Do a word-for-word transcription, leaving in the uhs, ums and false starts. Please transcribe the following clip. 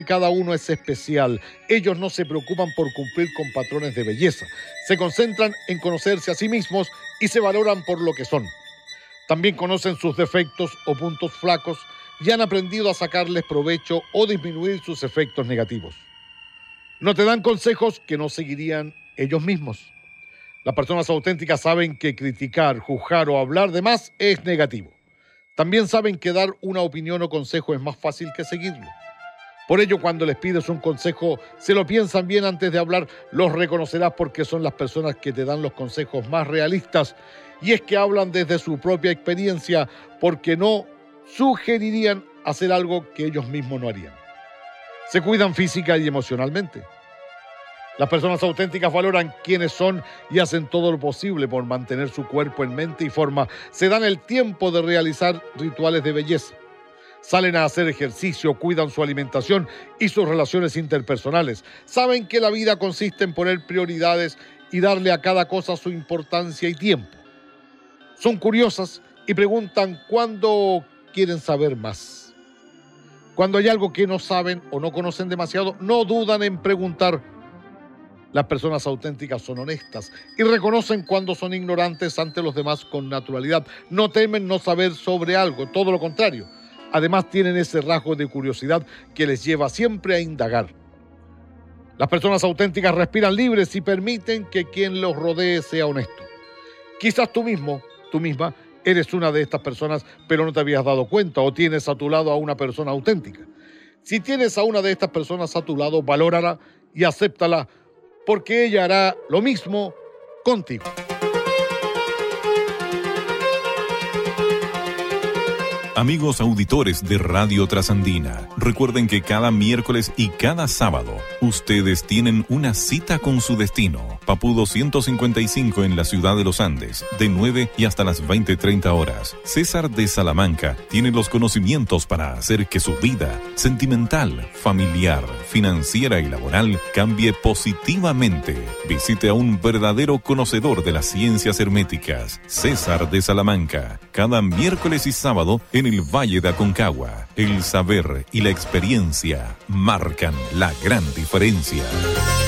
cada uno es especial. Ellos no se preocupan por cumplir con patrones de belleza. Se concentran en conocerse a sí mismos y se valoran por lo que son. También conocen sus defectos o puntos flacos y han aprendido a sacarles provecho o disminuir sus efectos negativos. No te dan consejos que no seguirían ellos mismos. Las personas auténticas saben que criticar, juzgar o hablar de más es negativo. También saben que dar una opinión o consejo es más fácil que seguirlo. Por ello, cuando les pides un consejo, se lo piensan bien antes de hablar, los reconocerás porque son las personas que te dan los consejos más realistas. Y es que hablan desde su propia experiencia porque no sugerirían hacer algo que ellos mismos no harían. Se cuidan física y emocionalmente. Las personas auténticas valoran quiénes son y hacen todo lo posible por mantener su cuerpo en mente y forma. Se dan el tiempo de realizar rituales de belleza. Salen a hacer ejercicio, cuidan su alimentación y sus relaciones interpersonales. Saben que la vida consiste en poner prioridades y darle a cada cosa su importancia y tiempo. Son curiosas y preguntan cuándo quieren saber más. Cuando hay algo que no saben o no conocen demasiado, no dudan en preguntar. Las personas auténticas son honestas y reconocen cuando son ignorantes ante los demás con naturalidad. No temen no saber sobre algo, todo lo contrario. Además, tienen ese rasgo de curiosidad que les lleva siempre a indagar. Las personas auténticas respiran libres y permiten que quien los rodee sea honesto. Quizás tú mismo, tú misma, eres una de estas personas, pero no te habías dado cuenta o tienes a tu lado a una persona auténtica. Si tienes a una de estas personas a tu lado, valórala y acéptala, porque ella hará lo mismo contigo. Amigos auditores de Radio Trasandina, recuerden que cada miércoles y cada sábado ustedes tienen una cita con su destino. Papudo ciento cincuenta y cinco en la ciudad de los Andes, de nueve y hasta las veinte treinta horas. César de Salamanca tiene los conocimientos para hacer que su vida sentimental, familiar, financiera y laboral cambie positivamente. Visite a un verdadero conocedor de las ciencias herméticas, César de Salamanca, cada miércoles y sábado en el Valle de Aconcagua. El saber y la experiencia marcan la gran diferencia.